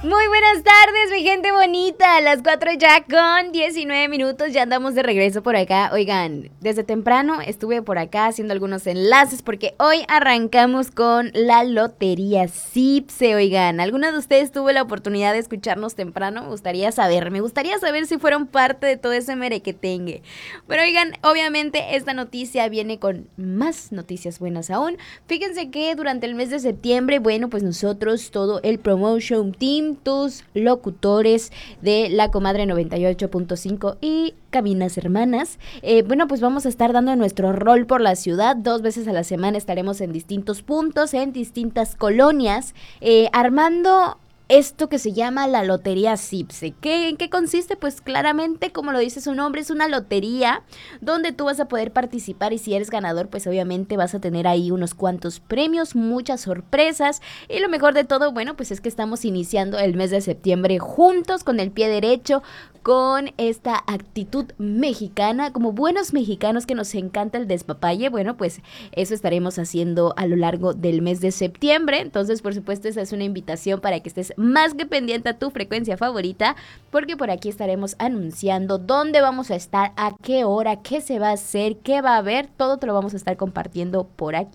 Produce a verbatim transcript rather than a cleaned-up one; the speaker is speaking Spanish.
Muy buenas tardes, mi gente bonita. A las cuatro ya con diecinueve minutos. Ya andamos de regreso por acá. Oigan, desde temprano estuve por acá haciendo algunos enlaces porque hoy arrancamos con la lotería Cipse. Oigan, ¿alguna de ustedes tuvo la oportunidad de escucharnos temprano? Me gustaría saber. Me gustaría saber si fueron parte de todo ese merequetengue. Pero oigan, obviamente esta noticia viene con más noticias buenas aún. Fíjense que durante el mes de septiembre, bueno, pues nosotros, todo el Promotion Team, tus locutores de La Comadre noventa y ocho punto cinco y Cabinas Hermanas, eh, bueno, pues vamos a estar dando nuestro rol por la ciudad. Dos veces a la semana estaremos en distintos puntos, en distintas colonias, eh, armando esto que se llama la lotería Cipse. ¿Qué, ¿En qué consiste? Pues claramente, como lo dice su nombre, es una lotería donde tú vas a poder participar y si eres ganador, pues obviamente vas a tener ahí unos cuantos premios, muchas sorpresas y lo mejor de todo, bueno, pues es que estamos iniciando el mes de septiembre juntos con el pie derecho, con esta actitud mexicana, como buenos mexicanos que nos encanta el despapalle. Bueno, pues eso estaremos haciendo a lo largo del mes de septiembre. Entonces, por supuesto, esa es una invitación para que estés más que pendiente a tu frecuencia favorita, porque por aquí estaremos anunciando dónde vamos a estar, a qué hora, qué se va a hacer, qué va a haber, todo te lo vamos a estar compartiendo por aquí.